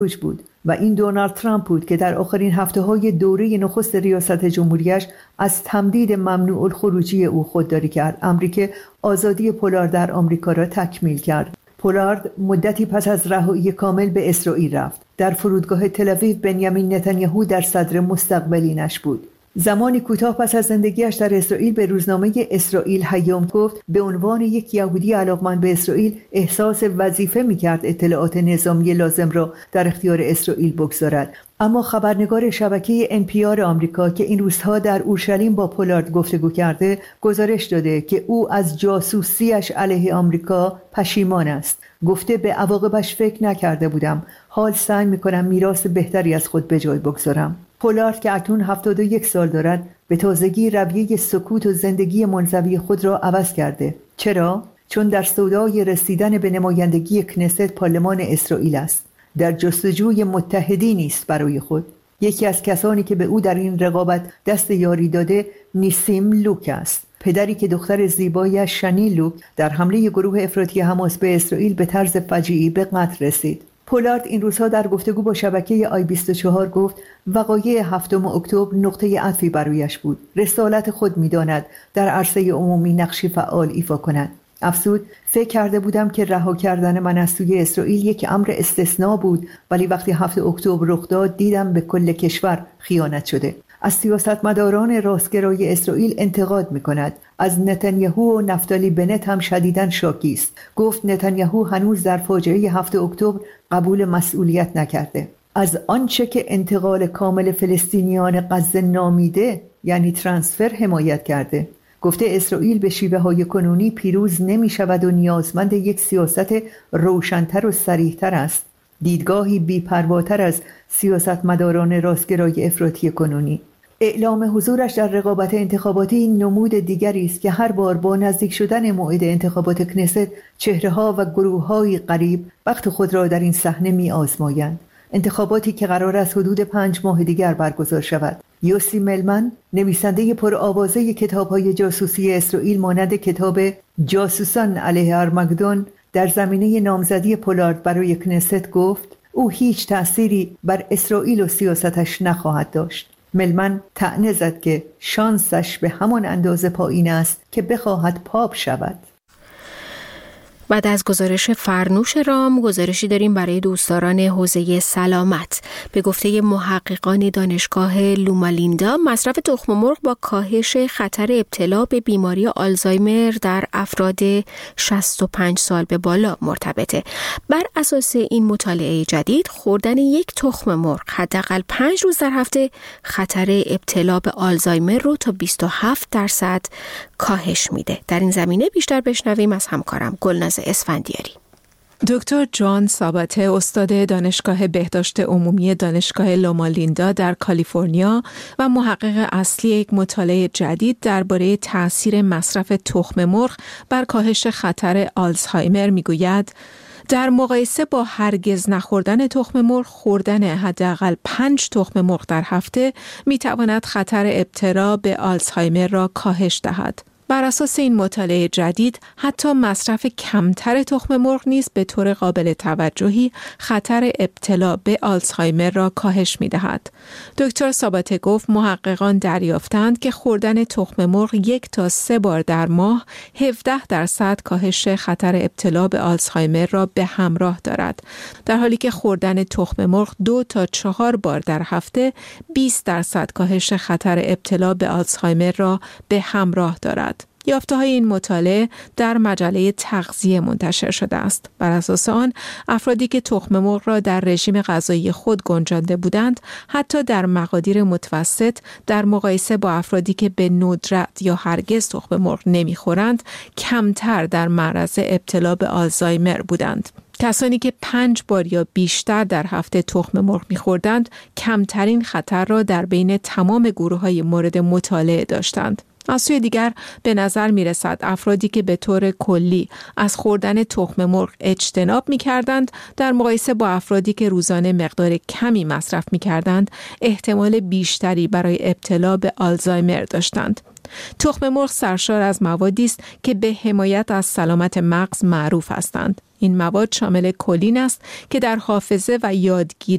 بود و این دونالد ترامپ بود که در آخرین هفته‌های دوره نخست ریاست جمهوریش از تمدید ممنوع الخروجی او خودداری کرد، امری که آزادی پولارد در آمریکا را تکمیل کرد. پولارد مدتی پس از رهایی کامل به اسرائیل رفت. در فرودگاه تل‌آویو بنیامین نتانیاهو در صدر مستقبلینش بود. زمانی کوتاه پس از زندگیش در اسرائیل به روزنامه اسرائیل هیوم گفت به عنوان یک یهودی علاقمند به اسرائیل احساس وظیفه می‌کرد اطلاعات نظامی لازم را در اختیار اسرائیل بگذارد. اما خبرنگار شبکه NPR آمریکا که این روزها در اورشلیم با پولارد گفتگو کرده گزارش داده که او از جاسوسیش علیه آمریکا پشیمان است. گفته به عواقبش فکر نکرده بودم. حال سعی می‌کنم میراث بهتری از خود به جای بگذارم. پولارد که اکنون 71 سال دارد به تازگی رویه سکوت و زندگی منزوی خود را عوض کرده. چرا؟ چون در سودای رسیدن به نمایندگی کنست پارلمان اسرائیل است. در جستجوی متحدی نیست برای خود. یکی از کسانی که به او در این رقابت دست یاری داده نیسیم لوک است، پدری که دختر زیبایش شنی لوک در حمله گروه افراطی حماس به اسرائیل به طرز فجیعی به قتل رسید. پولارد این روزها در گفتگو با شبکه آی-24 گفت وقایع 7 اکتبر نقطه عطفی برایش بود. رسالت خود می‌داند در عرصه عمومی نقشی فعال ایفا کند. افزود فکر کرده بودم که رها کردن من از سوی اسرائیل یک امر استثناء بود، ولی وقتی 7 اکتبر رخ داد دیدم به کل کشور خیانت شده. از سیاستمداران راستگرای اسرائیل انتقاد می‌کند. از نتانیاهو و نفتالی بنت هم شدیداً شاکی است. گفت نتانیاهو هنوز در فاجعه 7 اکتبر قبول مسئولیت نکرده. از آنچه که انتقال کامل فلسطینیان غزه نامیده یعنی ترانسفر حمایت کرده. گفته اسرائیل به شیوه‌های کنونی پیروز نمی‌شود و نیازمند یک سیاست روشن‌تر و صریح‌تر است. دیدگاهی بی‌پرواتر از سیاستمداران راستگرای افراطی کنونی. اعلام حضورش در رقابت انتخاباتی نمود دیگری است که هر بار با نزدیک شدن موعد انتخابات کنست چهره‌ها و گروه‌های غریب وقت خود را در این صحنه می‌آزمایند. انتخاباتی که قرار است حدود 5 ماه دیگر برگزار شود. یوسی ملمن نویسنده پرآوازه کتاب‌های جاسوسی اسرائیل مانند کتاب جاسوسان علیه ارمگدون در زمینه نامزدی پولارد برای کنست گفت او هیچ تأثیری بر اسرائیل و سیاستش نخواهد داشت. ملمن طعنه زد که شانسش به همان اندازه پایین است که بخواهد پاپ شود. بعد از گزارش فرنوش رام، گزارشی داریم برای دوستداران حوزه سلامت. به گفته محققان دانشگاه لوما لیندا، مصرف تخم مرغ با کاهش خطر ابتلا به بیماری آلزایمر در افراد 65 سال به بالا مرتبطه. بر اساس این مطالعه جدید، خوردن یک تخم مرغ حداقل 5 روز در هفته خطر ابتلا به آلزایمر رو تا 27% کاهش میده. در این زمینه بیشتر بشنویم از همکارم گلناز اسفندیاری. دکتر جان ساباته، استاد دانشگاه بهداشت عمومی دانشگاه لوما لیندا در کالیفرنیا و محقق اصلی یک مطالعه جدید درباره تأثیر مصرف تخم مرغ بر کاهش خطر آلزایمر میگوید در مقایسه با هرگز نخوردن تخم مرغ، خوردن حداقل 5 تخم مرغ در هفته میتواند خطر ابتلا به آلزایمر را کاهش دهد. بر اساس این مطالعه جدید، حتی مصرف کمتر تخم مرغ نیز به طور قابل توجهی خطر ابتلا به آلزایمر را کاهش می‌دهد. دکتر ساباته گفت محققان دریافتند که خوردن تخم مرغ 1 تا 3 بار در ماه 17% کاهش خطر ابتلا به آلزایمر را به همراه دارد، در حالی که خوردن تخم مرغ 2 تا 4 بار در هفته 20% کاهش خطر ابتلا به آلزایمر را به همراه دارد. یافته‌های این مطالعه در مجله تغذیه منتشر شده است. بر اساس آن، افرادی که تخم مرغ را در رژیم غذایی خود گنجانده بودند، حتی در مقادیر متوسط در مقایسه با افرادی که به ندرت یا هرگز تخم مرغ نمی‌خورند، کمتر در معرض ابتلا به آلزایمر بودند. کسانی که 5 بار یا بیشتر در هفته تخم مرغ می‌خوردند، کمترین خطر را در بین تمام گروه‌های مورد مطالعه داشتند. از سوی دیگر به نظر می رسد افرادی که به طور کلی از خوردن تخم مرغ اجتناب می کردند در مقایسه با افرادی که روزانه مقدار کمی مصرف می کردند احتمال بیشتری برای ابتلا به آلزایمر داشتند. تخم مرغ سرشار از موادی است که به حمایت از سلامت مغز معروف هستند. این مواد شامل کلین است که در حافظه و یادگیری